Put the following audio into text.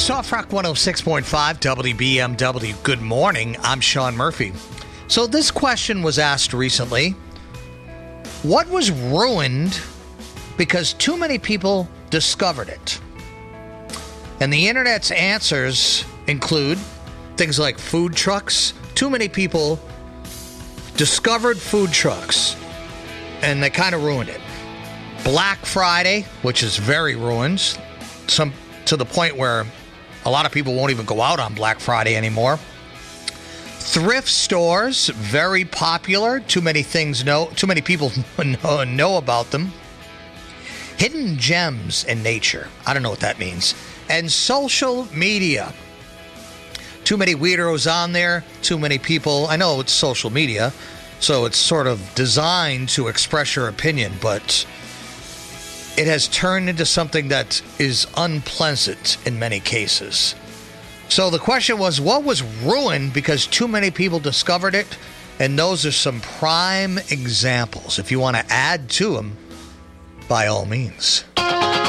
Soft Rock 106.5 WBMW. Good morning. I'm Sean Murphy. So this question was asked recently. What was ruined because too many people discovered it? And the internet's answers include things like food trucks. Too many people discovered food trucks, and they kind of ruined it. Black Friday, which is very ruined, to the point where a lot of people won't even go out on Black Friday anymore. Thrift stores, very popular. Too many people know about them. Hidden gems in nature. I don't know what that means. And social media. Too many weirdos on there. Too many people. I know it's social media, so it's sort of designed to express your opinion, but it has turned into something that is unpleasant in many cases. So the question was, what was ruined because too many people discovered it? And those are some prime examples. If you want to add to them, by all means.